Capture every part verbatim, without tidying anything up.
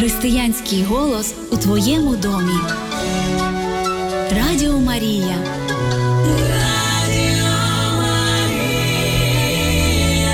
Християнський голос у твоєму домі. Радіо Марія. Радіо Марія.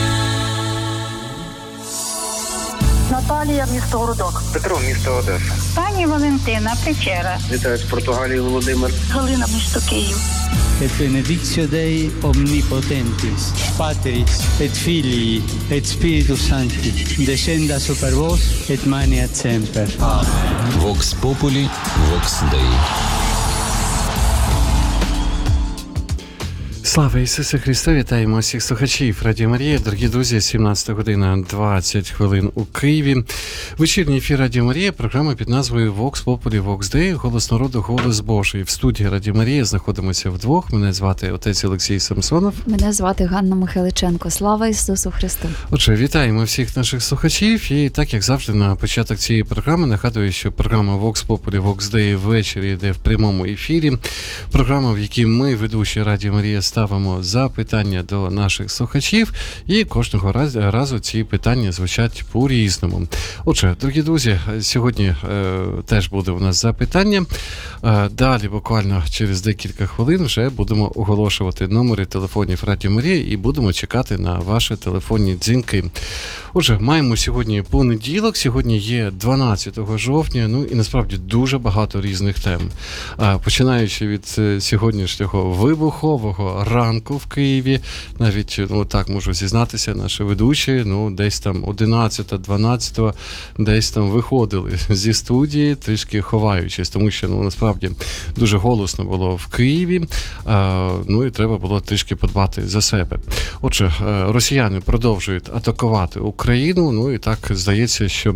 Наталія, місто Городок. Петро, місто Одеса. Пані Валентина, Печера. Вітаю з Португалії, Володимир. Галина, місто Київ. Et benedictio Dei omnipotentis, Patris et Filii et Spiritus Sancti, descenda super vos et maneat semper. Amen. Vox Populi, Vox Dei. Слава Ісусу Христу! Вітаємо всіх слухачів Радіо Марія. Дорогі друзі, сімнадцята година двадцять хвилин у Києві. Вечірній ефір Радіо Марія, програма під назвою Vox Populi, Vox Dei, голос народу, голос Божий. В студії Радіо Марія знаходимося вдвох. Мене звати отець Олексій Самсонов. Мене звати Ганна Михайличенко. Слава Ісусу Христу! Отже, вітаємо всіх наших слухачів. І так, як завжди, на початок цієї програми нагадую, що програма Vox Populi, Vox Dei ввечері йде в прямому ефірі. Програма, в якій ми, ведучі Радіо Марія, ставимо запитання до наших слухачів, і кожного разу, разу ці питання звучать по-різному. Отже, дорогі друзі, сьогодні е, теж буде у нас запитання. Е, далі, буквально через декілька хвилин, вже будемо оголошувати номери телефонів Радіо Марія і будемо чекати на ваші телефонні дзвінки. Отже, маємо сьогодні понеділок, сьогодні є дванадцятого жовтня, ну і насправді дуже багато різних тем. Е, починаючи від сьогоднішнього вибухового ранку в Києві, навіть, ну так можу зізнатися, наші ведучі, ну десь там одинадцята, дванадцята, десь там виходили зі студії, трішки ховаючись, тому що, ну, насправді дуже голосно було в Києві, а, ну і треба було трішки подбати за себе. Отже, росіяни продовжують атакувати Україну, ну і так здається, що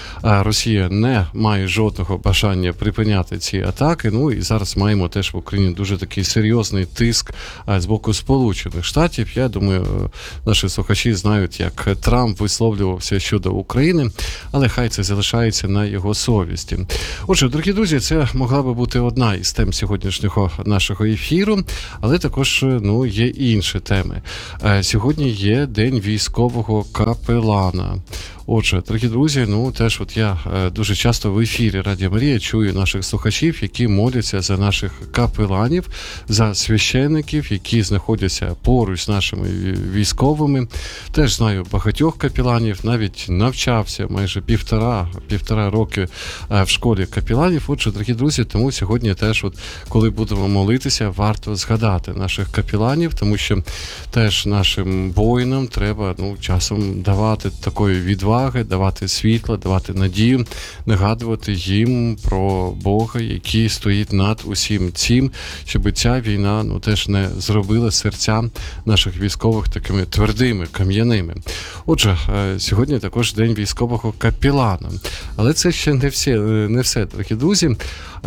Росія не має жодного бажання припиняти ці атаки, ну і зараз маємо теж в Україні дуже такий серйозний тиск з боку Сполучених Штатів. Я думаю, наші слухачі знають, як Трамп висловлювався щодо України, але хай це залишається на його совісті. Отже, дорогі друзі, це могла би бути одна із тем сьогоднішнього нашого ефіру, але також, ну, є і інші теми. Сьогодні є День військового капелана. Отже, дорогі друзі, ну теж от я е, дуже часто в ефірі Радіо Марія чую наших слухачів, які моляться за наших капеланів, за священників, які знаходяться поруч з нашими військовими. Теж знаю багатьох капеланів, навіть навчався майже півтора, півтора роки е, в школі капеланів. Отже, дорогі друзі, тому сьогодні теж, от, коли будемо молитися, варто згадати наших капеланів, тому що теж нашим воїнам треба, ну, часом давати такої відваги, давати світло, давати надію, нагадувати їм про Бога, який стоїть над усім цим, щоб ця війна, ну, теж не зробила серця наших військових такими твердими, кам'яними. Отже, сьогодні також День військового капелана. Але це ще не все, не все, дорогі друзі.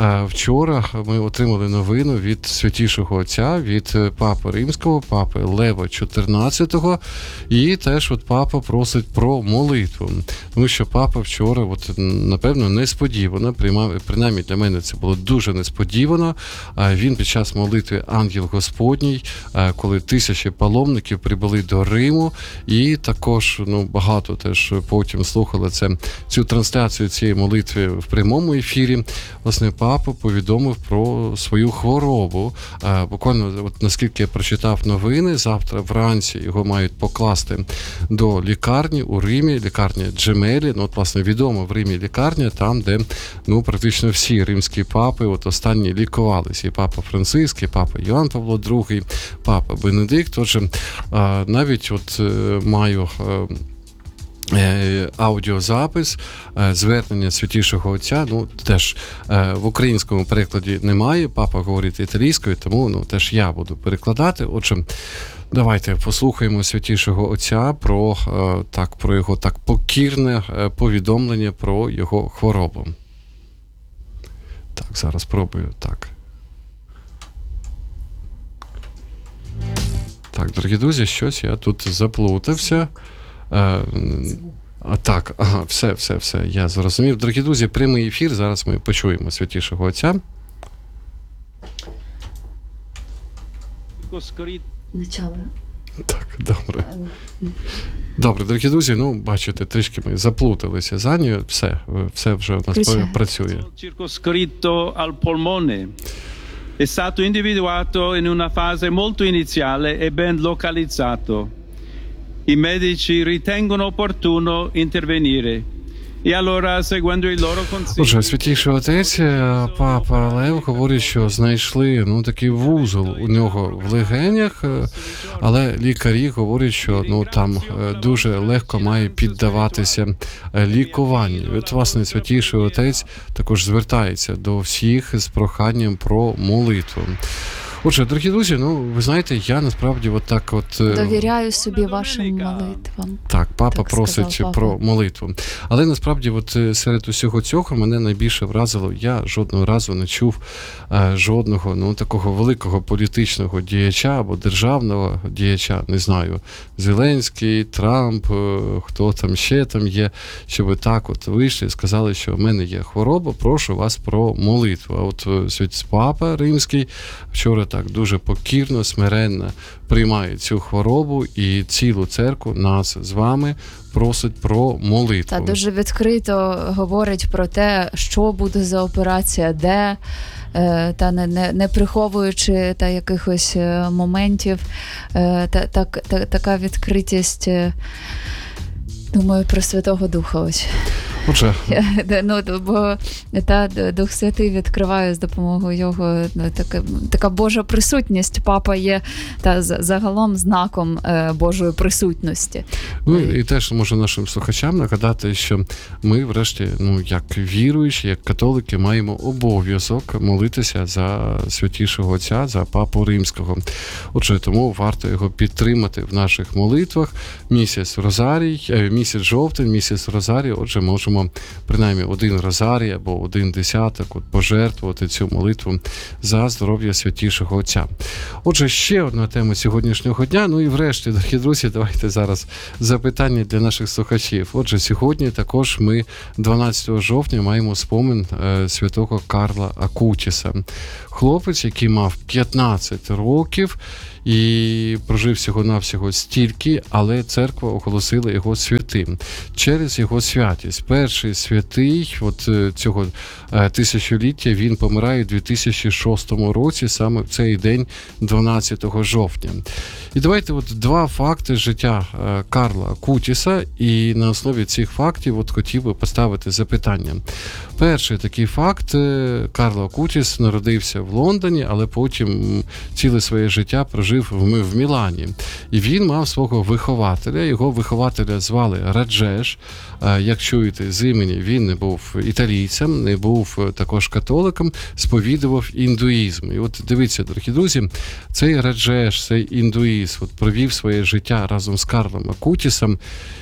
Вчора ми отримали новину від Святішого Отця, від Папи Римського, Папи Лева чотирнадцятого, і теж от Папа просить про молитву. Тому що Папа вчора, от, напевно, несподівано, принаймні для мене це було дуже несподівано, він під час молитви «Ангел Господній», коли тисячі паломників прибули до Риму, і також, ну, багато теж потім слухали це, цю трансляцію цієї молитви в прямому ефірі, власне, Папа повідомив про свою хворобу. Буквально, от наскільки я прочитав новини, завтра вранці його мають покласти до лікарні у Римі, лікарня Джемелі, ну, от, власне, відома в Римі лікарня, там, де, ну, практично всі римські папи, от останні лікувалися. І Папа Франциск, і Папа Йоанн Павло другий, Папа Бенедикт. Отже, навіть от маю аудіозапис, звернення Святішого Отця, ну, теж в українському перекладі немає, Папа говорить італійською, тому, ну, теж я буду перекладати. Отже, давайте послухаємо Святішого Отця про, так, про його так покірне повідомлення про його хворобу. Так, зараз спробую, так. Так, дорогі друзі, щось я тут заплутався. А, а так, ага, все, все, все, я зрозумів. Дорогі друзі, прямий ефір, зараз ми почуємо Святішого Отця. Начало. Так, добре. Добре, дорогі друзі, ну, бачите, трішки ми заплуталися за нею, все, все вже у нас Включаємо. працює. Circoscritto al polmone. È stato individuato in una fase molto iniziale e ben localizzato. I medici ritengono opportuno intervenire. E allora, seguendo i loro consigli... Отже, святійший отець, папа Лев говорить, що знайшли, ну, такий вузол у нього в легенях, але лікарі говорять, що, ну, там дуже легко має піддаватися лікуванню. І от, власне, святійший отець також звертається до всіх з проханням про молитву. Отже, дорогі друзі, ну, ви знаєте, я насправді от так от... Довіряю собі вашим молитвам. Так, папа Так просить сказав про папа. молитву. Але насправді от серед усього цього мене найбільше вразило, я жодного разу не чув е, жодного, ну, такого великого політичного діяча або державного діяча, не знаю, Зеленський, Трамп, е, хто там ще там є, щоб так от вийшли і сказали, що в мене є хвороба, прошу вас про молитву. А от е, свят папа Римський вчора так дуже покірно, смиренно приймає цю хворобу і цілу церкву, нас з вами, просить про молитву. Та дуже відкрито говорить про те, що буде за операція, де, е, та не, не, не приховуючи та якихось е, моментів, е, та, так, та, така відкритість, е, думаю, про Святого Духа ось. Отже, Ну, бо та Дух Святий відкриває з допомогою його, ну, така, така Божа присутність. Папа є та загалом знаком е, Божої присутності. ну і теж можу нашим слухачам нагадати, що ми, врешті, ну, як віруючі, як католики, маємо обов'язок молитися за святішого отця, за папу Римського. Отже, тому варто його підтримати в наших молитвах. Місяць Розарій, місяць жовтень, місяць Розарій, отже, можемо принаймні один розарій або один десяток от, пожертвувати цю молитву за здоров'я святішого отця. Отже, ще одна тема сьогоднішнього дня. Ну і врешті, дорогі друзі, давайте зараз запитання для наших слухачів. Отже, сьогодні також ми дванадцятого жовтня маємо спомин е, святого Карла Акутіса. Хлопець, який мав п'ятнадцять років і прожив всього-навсього стільки, але церква оголосила його святим через його святість. Перший святий от цього тисячоліття, він помирає у дві тисячі шостому році, саме в цей день, дванадцятого жовтня. І давайте от два факти життя Карла Акутіса, і на основі цих фактів от хотів би поставити запитання. Перший такий факт: Карло Акутіс народився в Лондоні, але потім ціле своє життя прожив в Мілані. І він мав свого вихователя, його вихователя звали Раджеш. Як чуєте з імені, він не був італійцем, не був також католиком, сповідував індуїзм. І от дивіться, дорогі друзі, цей Раджеш, цей індуїст, от провів своє життя разом з Карлом Акутісом,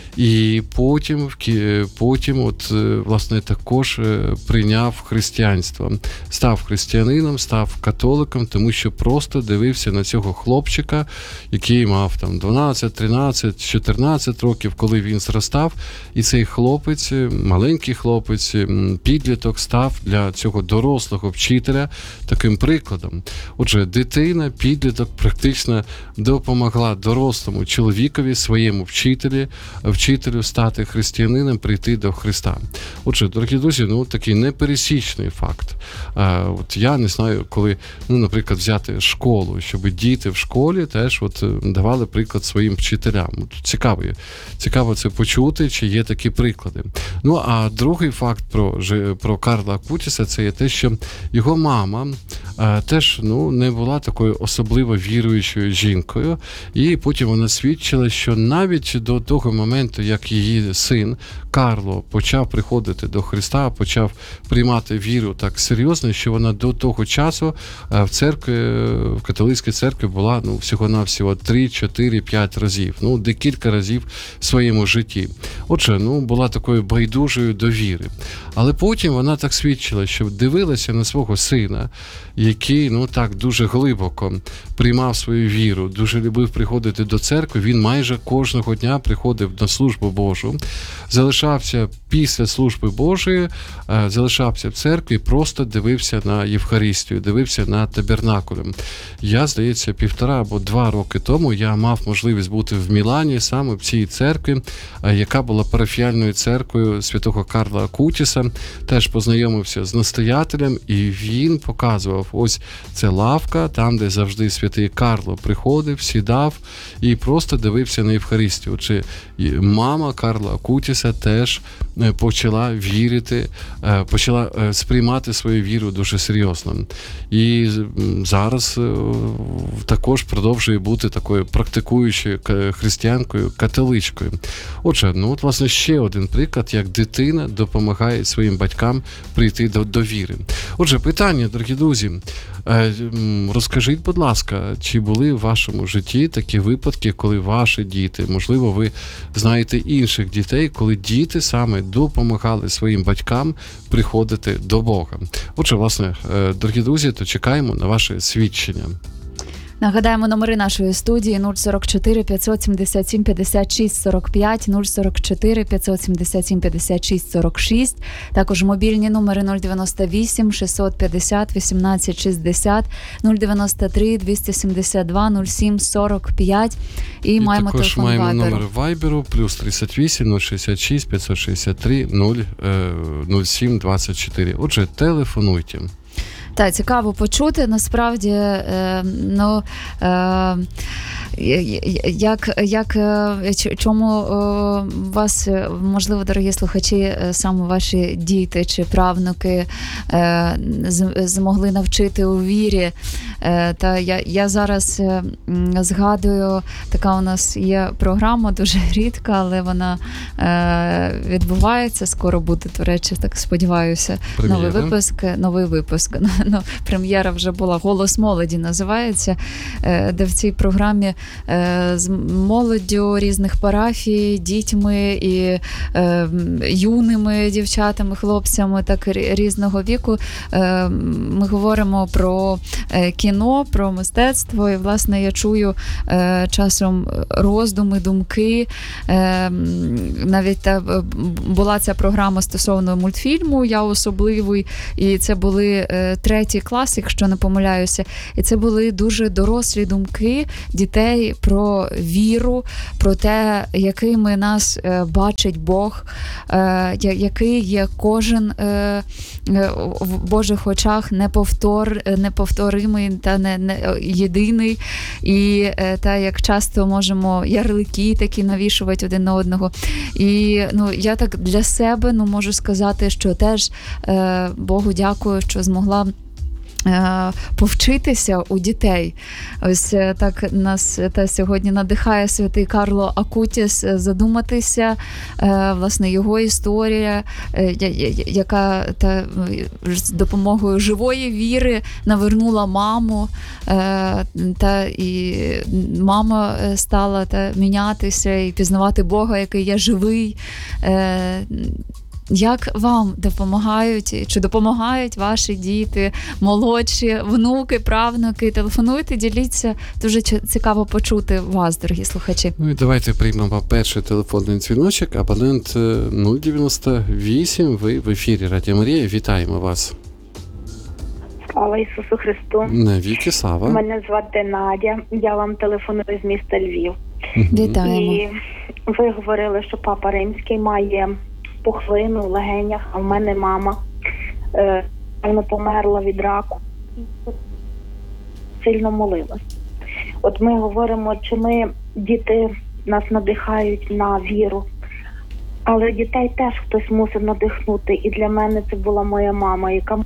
і потім, потім от, власне, також прийняв християнство. Став християнином, став католиком, тому що просто дивився на цього хлопчика, який мав там дванадцять, тринадцять, чотирнадцять років, коли він зростав. І цей хлопець, маленький хлопець, підліток, став для цього дорослого вчителя таким прикладом. Отже, дитина, підліток практично допомогла дорослому чоловікові, своєму вчителі, вчителю стати християнином, прийти до Христа. Отже, дорогі друзі, ну такий непересічний факт. А, от я не знаю, коли, ну, наприклад, взяти школу, щоб діти в школі теж от давали приклад своїм вчителям. От, цікаво, цікаво це почути, чи є такі приклади. Ну, а другий факт про, про Карла Акутіса, це є те, що його мама а, теж, ну, не була такою особливо віруючою жінкою, і потім вона свідчила, що навіть до того моменту, як її син Карло почав приходити до Христа, почав приймати віру так серйозно, що вона до того часу в церкві, в католицькій церкві була, ну, всього-навсього три, чотири, п'ять разів, ну, декілька разів в своєму житті. Отже, ну, була такою байдужою до віри. Але потім вона так свідчила, що дивилася на свого сина, який, ну, так дуже глибоко приймав свою віру, дуже любив приходити до церкви, він майже кожного дня приходив на службу Божу, залишався після служби Божої е, залишався в церкві, просто дивився на Євхаристію, дивився на табернакулем. Я, здається, півтора або два роки тому я мав можливість бути в Мілані, саме в цій церкві, е, яка була парафіяльною церквою святого Карла Акутіса. Теж познайомився з настоятелем, і він показував, ось це лавка, там, де завжди святий Карло приходив, сідав і просто дивився на Євхаристію. Чи мама Карла Акутіса теж почала вірити, почала сприймати свою віру дуже серйозно. І зараз також продовжує бути такою практикуючою християнкою, католичкою. Отже, ну от, власне, ще один приклад, як дитина допомагає своїм батькам прийти до, до віри. Отже, питання, дорогі друзі, розкажіть, будь ласка, чи були в вашому житті такі випадки, коли ваші діти, можливо, ви знаєте інших дітей, коли діти саме допомагали своїм батькам приходити до Бога? Отже, власне, дорогі друзі, то чекаємо на ваше свідчення. Нагадаємо номери нашої студії: нуль сорок чотири п'ятсот сімдесят сім п'ятдесят шість сорок п'ять, нуль сорок чотири п'ятсот сімдесят сім п'ятдесят шість сорок шість, також мобільні номери нуль дев'яносто вісім шістсот п'ятдесят вісімнадцять шістдесят, нуль дев'яносто три двісті сімдесят два нуль сім сорок п'ять. І, і маємо також телефон маємо Вайберу. номер Вайберу плюс тридцять вісім нуль шістдесят шість п'ятсот шістдесят три нуль сім двадцять чотири. Отже, телефонуйте. Так, цікаво почути, насправді, е, ну, е, як, як, чому вас, можливо, дорогі слухачі, саме ваші діти чи правнуки е, змогли навчити у вірі. Е, та я, я зараз е, згадую, така у нас є програма, дуже рідка, але вона е, відбувається, скоро буде, до речі, так сподіваюся, Прем'єра. новий випуск, новий випуск. Ну, прем'єра вже була, «Голос молоді» називається, де в цій програмі з молоддю різних парафій, дітьми і юними дівчатами, хлопцями так різного віку ми говоримо про кіно, про мистецтво. І, власне, я чую часом роздуми, думки. Навіть та, була ця програма стосовно мультфільму «Я особливий», і це були третій клас, якщо не помиляюся, і це були дуже дорослі думки дітей про віру, про те, якими нас бачить Бог, який є кожен в Божих очах неповтор, неповторимий та не, не єдиний, і та як часто можемо ярлики такі навішувати один на одного. І ну, я так для себе ну, можу сказати, що теж Богу дякую, що змогла повчитися у дітей. Ось так нас та сьогодні надихає святий Карло Акутіс задуматися, власне, його історія, яка та з допомогою живої віри навернула маму, та і мама стала та мінятися і пізнавати Бога, який є живий. Як вам допомагають, чи допомагають ваші діти, молодші, внуки, правнуки? Телефонуйте, діліться. Дуже цікаво почути вас, дорогі слухачі. Ну і давайте приймемо перший телефонний дзвіночок. Абонент нуль дев'яносто вісім, ви в ефірі Радіо Марія. Вітаємо вас. Слава Ісусу Христу. Навіки слава. Мене звати Надя, я вам телефоную з міста Львів. Вітаємо. І ви говорили, що Папа Римський має пухлину в легенях, а в мене мама е, вона померла від раку. Сильно молилась. От ми говоримо, чи ми, діти нас надихають на віру, але дітей теж хтось мусив надихнути. І для мене це була моя мама, яка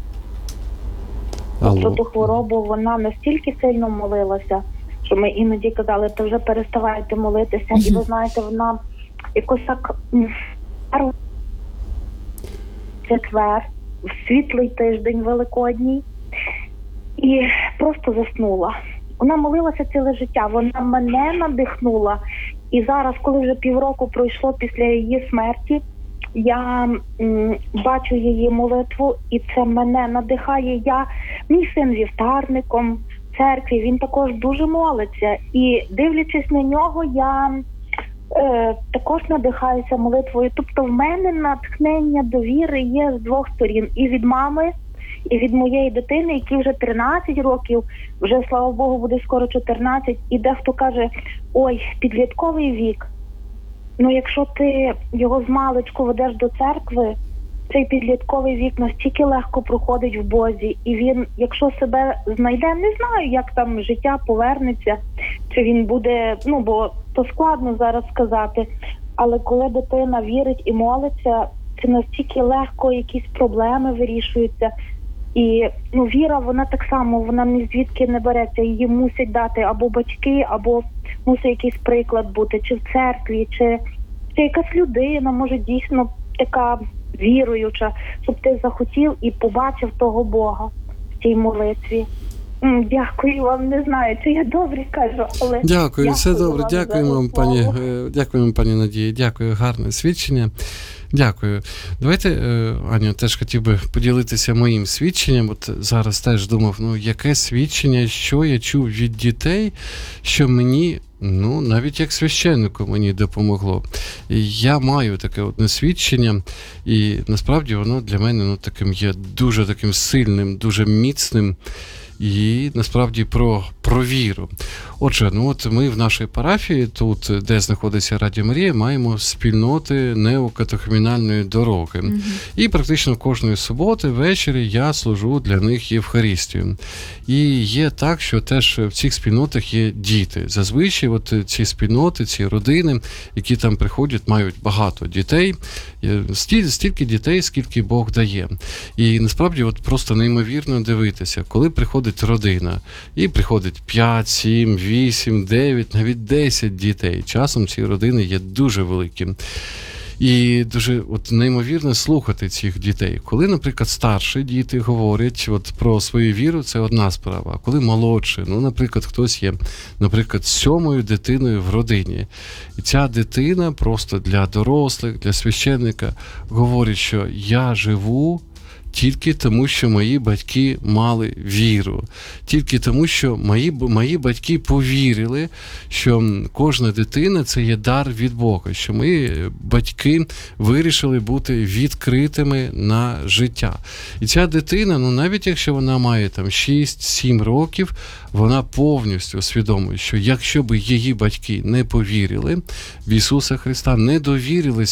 про ту хворобу вона настільки сильно молилася, що ми іноді казали, то вже переставайте молитися. Mm-hmm. І ви знаєте, вона якось так четвер, в світлий тиждень великодній, і просто заснула. Вона молилася ціле життя, вона мене надихнула. І зараз, коли вже півроку пройшло після її смерті, я м, бачу її молитву, і це мене надихає. Я, мій син вівтарником в церкві, він також дуже молиться. І дивлячись на нього, я Е, також надихаюся молитвою. Тобто в мене натхнення до віри є з двох сторін. І від мами, і від моєї дитини, якій вже тринадцять років, вже, слава Богу, буде скоро чотирнадцять. І дехто каже, ой, підлітковий вік. Ну, якщо ти його змалечку ведеш до церкви, цей підлітковий вік настільки легко проходить в Бозі. І він, якщо себе знайде, не знаю, як там життя повернеться, чи він буде, ну, бо то складно зараз сказати. Але коли дитина вірить і молиться, це настільки легко якісь проблеми вирішуються. І, ну, віра, вона так само, вона ні звідки не береться. Її мусять дати або батьки, або мусить якийсь приклад бути, чи в церкві, чи, чи якась людина, може дійсно така віруюча, щоб ти захотів і побачив того Бога в цій молитві. М, Дякую вам, не знаю, чи я добре кажу, але Дякую, все добре. вам Дякуємо за вам, пані, розмову. е, дякуємо, пані Надії. Дякую, гарне свідчення. Дякую. Давайте, е, Аню, теж хотів би поділитися моїм свідченням. От зараз теж думав, ну, яке свідчення, що я чув від дітей, що мені, ну, навіть як священнику мені допомогло. І я маю таке одне свідчення, і насправді воно для мене, ну, таким є дуже таким сильним, дуже міцним. І насправді про, про віру. Отже, ну от ми в нашій парафії, тут, де знаходиться Радіо Марія, маємо спільноти неокатехумінальної дороги. Mm-hmm. І практично кожної суботи ввечері я служу для них Євхаристію. І є так, що теж в цих спільнотах є діти. Зазвичай от ці спільноти, ці родини, які там приходять, мають багато дітей. Стіль, стільки дітей, скільки Бог дає. І насправді от просто неймовірно дивитися, коли приходить родина, і приходить п'ять, сім, вісім, дев'ять, навіть десять дітей. Часом ці родини є дуже великі. І дуже от неймовірно слухати цих дітей. Коли, наприклад, старші діти говорять от про свою віру, це одна справа. А коли молодші, ну, наприклад, хтось є, наприклад, сьомою дитиною в родині. І ця дитина просто для дорослих, для священника говорить, що я живу тільки тому, що мої батьки мали віру. Тільки тому, що мої, мої батьки повірили, що кожна дитина – це є дар від Бога, що мої батьки вирішили бути відкритими на життя. І ця дитина, ну навіть якщо вона має там шість-сім років, вона повністю усвідомлює, що якщо б її батьки не повірили в Ісуса Христа, не довірились